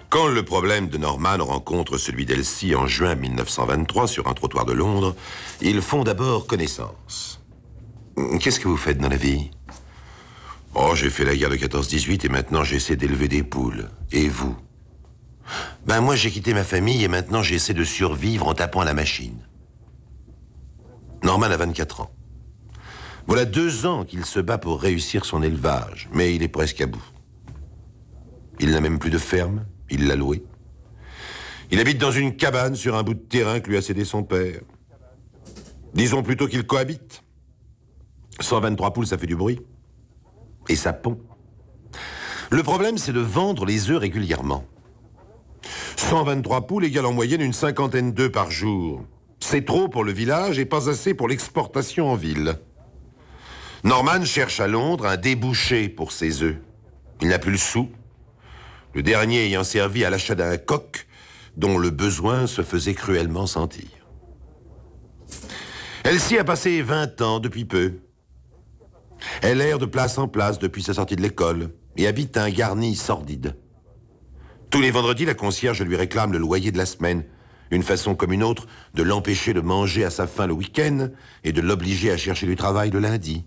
Quand le problème de Norman rencontre celui d'Elsie en juin 1923 sur un trottoir de Londres, ils font d'abord connaissance. Qu'est-ce que vous faites dans la vie? Oh, j'ai fait la guerre de 14-18 et maintenant j'essaie d'élever des poules. Et vous? Ben moi j'ai quitté ma famille et maintenant j'essaie de survivre en tapant à la machine. Norman a 24 ans. Voilà 2 ans qu'il se bat pour réussir son élevage, mais il est presque à bout. Il n'a même plus de ferme, il l'a louée. Il habite dans une cabane sur un bout de terrain que lui a cédé son père. Disons plutôt qu'il cohabite. 123 poules, ça fait du bruit. Et ça pond. Le problème, c'est de vendre les œufs régulièrement. 123 poules égale en moyenne une 50aine d'œufs par jour. C'est trop pour le village et pas assez pour l'exportation en ville. Norman cherche à Londres un débouché pour ses œufs. Il n'a plus le sou, le dernier ayant servi à l'achat d'un coq dont le besoin se faisait cruellement sentir. Elsie a passé 20 ans depuis peu. Elle erre de place en place depuis sa sortie de l'école et habite un garni sordide. Tous les vendredis, la concierge lui réclame le loyer de la semaine, une façon comme une autre de l'empêcher de manger à sa faim le week-end et de l'obliger à chercher du travail le lundi.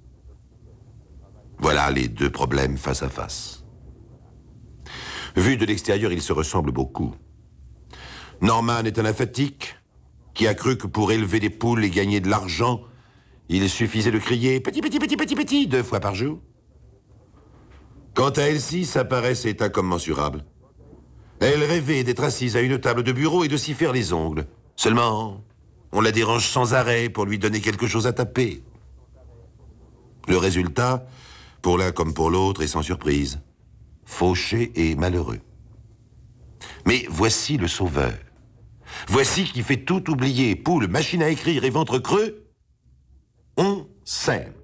Voilà les 2 problèmes face à face. Vu de l'extérieur, ils se ressemblent beaucoup. Norman est un aphatique qui a cru que pour élever des poules et gagner de l'argent, il suffisait de crier « petit, petit, petit, petit, petit » 2 fois par jour. Quant à Elsie, sa paresse est incommensurable. Elle rêvait d'être assise à une table de bureau et de s'y faire les ongles. Seulement, on la dérange sans arrêt pour lui donner quelque chose à taper. Le résultat, pour l'un comme pour l'autre, est sans surprise. Fauché et malheureux. Mais voici le sauveur. Voici qui fait tout oublier. Poule, machine à écrire et ventre creux. On s'aime.